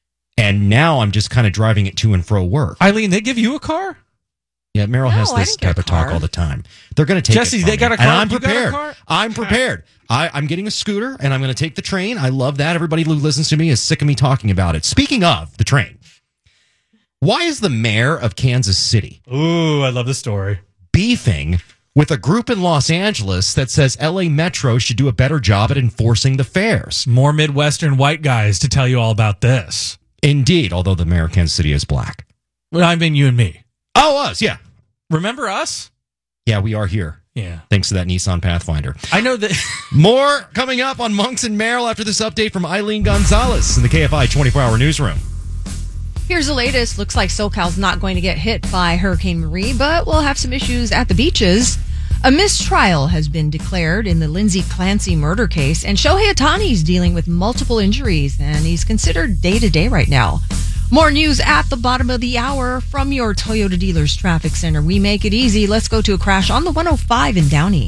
And now I'm just kind of driving it to and fro work. Eileen, they give you a car? Yeah, Meryl No, has I this didn't get type a of talk car. all the time. They're going to take Jesse, it from they me. got a And car? I'm You got a prepared. car? I'm prepared. I, I'm getting a scooter, and I'm going to take the train. I love that. Everybody who listens to me is sick of me talking about it. Speaking of the train, why is the mayor of Kansas City Ooh, I love the story. beefing with a group in Los Angeles that says L A Metro should do a better job at enforcing the fares? More Midwestern white guys to tell you all about this. Indeed, although the mayor of Kansas City is black. Well, I mean, you and me. Oh, us, yeah. Remember us? Yeah, we are here. Yeah. Thanks to that Nissan Pathfinder. I know that. More coming up on Monks and Merrill after this update from Eileen Gonzalez in the K F I twenty-four hour newsroom. Here's the latest. Looks like SoCal's not going to get hit by Hurricane Marie, but we'll have some issues at the beaches. A mistrial has been declared in the Lindsay Clancy murder case, and Shohei Ohtani's dealing with multiple injuries, and he's considered day-to-day right now. More news at the bottom of the hour from your Toyota Dealers Traffic Center. We make it easy. Let's go to a crash on the one oh five in Downey.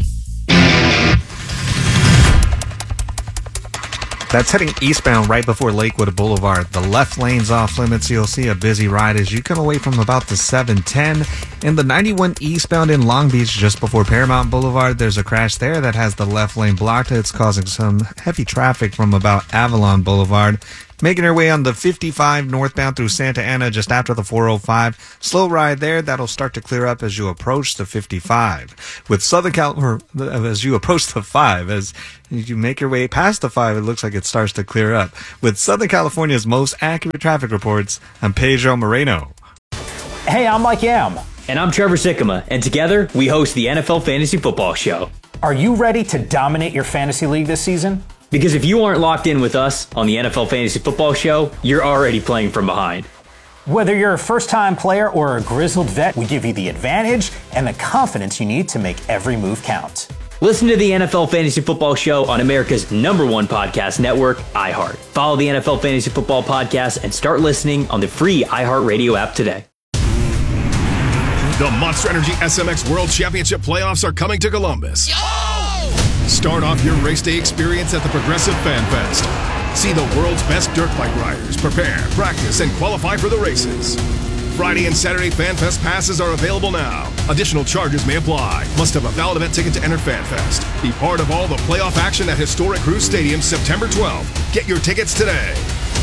That's heading eastbound right before Lakewood Boulevard. The left lane's off limits. You'll see a busy ride as you come away from about the seven ten. In the ninety-one eastbound in Long Beach, just before Paramount Boulevard, there's a crash there that has the left lane blocked. It's causing some heavy traffic from about Avalon Boulevard. Making her way on the fifty-five northbound through Santa Ana just after the four oh five. Slow ride there. That'll start to clear up as you approach the fifty-five. With Southern Cal, or as you approach the five, as you make your way past the five, it looks like it starts to clear up. With Southern California's most accurate traffic reports, I'm Pedro Moreno. Hey, I'm Mike Yam. And I'm Trevor Sikkema. And together, we host the N F L Fantasy Football Show. Are you ready to dominate your fantasy league this season? Because if you aren't locked in with us on the N F L Fantasy Football Show, you're already playing from behind. Whether you're a first-time player or a grizzled vet, we give you the advantage and the confidence you need to make every move count. Listen to the N F L Fantasy Football Show on America's number one podcast network, iHeart. Follow the N F L Fantasy Football Podcast and start listening on the free iHeartRadio app today. The Monster Energy S M X World Championship playoffs are coming to Columbus. Yo! Start off your race day experience at the Progressive Fan Fest. See the world's best dirt bike riders prepare, practice, and qualify for the races. Friday and Saturday Fan Fest passes are available now. Additional charges may apply. Must have a valid event ticket to enter Fan Fest. Be part of all the playoff action at historic Cruise Stadium September twelfth. Get your tickets today.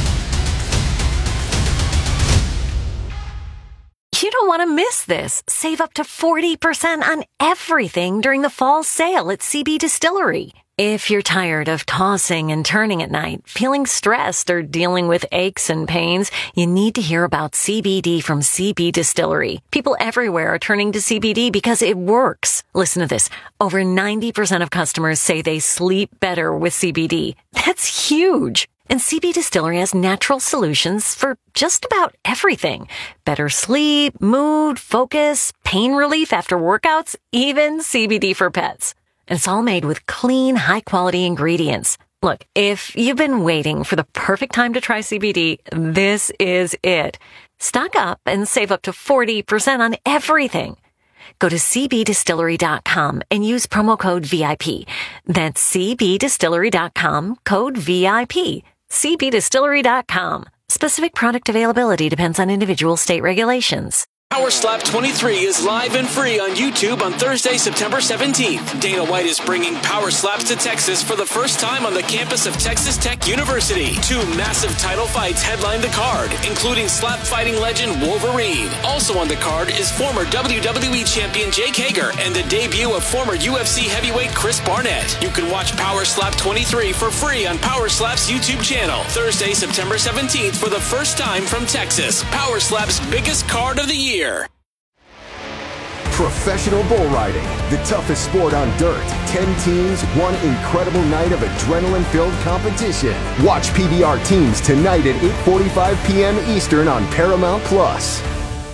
You don't want to miss this. Save up to forty percent on everything during the fall sale at C B Distillery. If you're tired of tossing and turning at night, feeling stressed, or dealing with aches and pains, you need to hear about C B D from C B Distillery. People everywhere are turning to C B D because it works. Listen to this. Over ninety percent of customers say they sleep better with C B D. That's huge. And C B Distillery has natural solutions for just about everything. Better sleep, mood, focus, pain relief after workouts, even C B D for pets. And it's all made with clean, high-quality ingredients. Look, if you've been waiting for the perfect time to try C B D, this is it. Stock up and save up to forty percent on everything. Go to c b distillery dot com and use promo code V I P. That's c b distillery dot com, code V I P. c b distillery dot com. Specific product availability depends on individual state regulations. Power Slap twenty-three is live and free on YouTube on Thursday, September seventeenth. Dana White is bringing Power Slaps to Texas for the first time on the campus of Texas Tech University. Two massive title fights headline the card, including slap fighting legend Wolverine. Also on the card is former W W E champion Jake Hager and the debut of former U F C heavyweight Chris Barnett. You can watch Power Slap twenty-three for free on Power Slap's YouTube channel. Thursday, September seventeenth for the first time from Texas. Power Slap's biggest card of the year. Professional bull riding, the toughest sport on dirt. Ten teams, one incredible night of adrenaline-filled competition. Watch P B R Teams tonight at eight forty-five p.m. Eastern on Paramount Plus.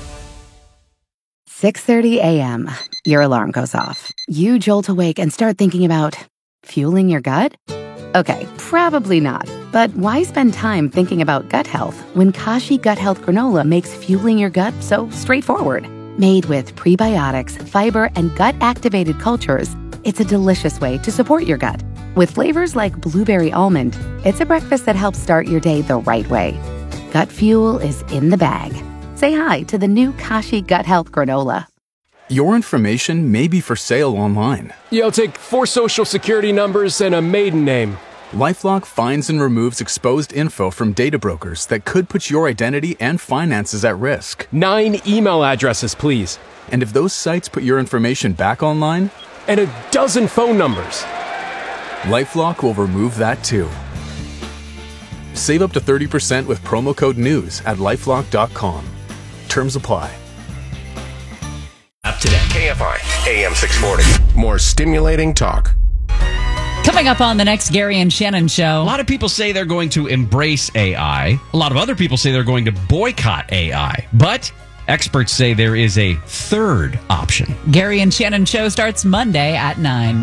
six thirty a.m. Your alarm goes off. You jolt awake and start thinking about fueling your gut? Okay, probably not. But why spend time thinking about gut health when Kashi Gut Health Granola makes fueling your gut so straightforward? Made with prebiotics, fiber, and gut-activated cultures, it's a delicious way to support your gut. With flavors like blueberry almond, it's a breakfast that helps start your day the right way. Gut fuel is in the bag. Say hi to the new Kashi Gut Health Granola. Your information may be for sale online. Yeah, I'll take four social security numbers and a maiden name. LifeLock finds and removes exposed info from data brokers that could put your identity and finances at risk. Nine email addresses, please. And if those sites put your information back online? And a dozen phone numbers. LifeLock will remove that too. Save up to thirty percent with promo code NEWS at lifelock dot com. Terms apply. Up today. K F I, A M six forty. More stimulating talk. Coming Coming up on the next Gary and Shannon show. A lot of people say they're going to embrace A I. A lot of other people say they're going to boycott A I. But experts say there is a third option. Gary and Shannon show starts Monday at nine.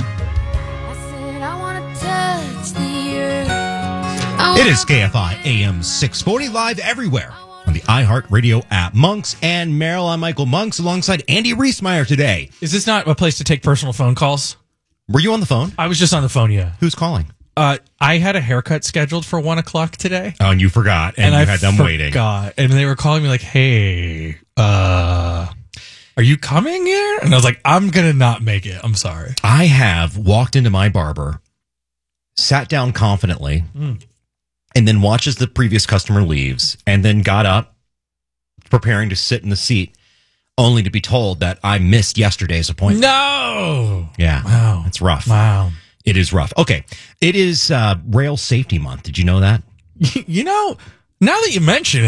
It is K F I A M six forty, live everywhere on the iHeartRadio app. Monks and Meryl, I'm Michael Monks alongside Andy Reesmeyer today. Is this not a place to take personal phone calls? Were you on the phone? I was just on the phone, yeah. Who's calling? Uh, I had a haircut scheduled for one o'clock today. Oh, and you forgot, and, and you I had them waiting. forgot. And they were calling me like, hey, uh, are you coming here? And I was like, I'm going to not make it. I'm sorry. I have walked into my barber, sat down confidently, Mm. and then watched as the previous customer leaves, and then got up, preparing to sit in the seat, only to be told that I missed yesterday's appointment. No! Yeah. Wow. It's rough. Wow. It is rough. Okay. It is uh, Rail Safety Month. Did you know that? You know, now that you mention it,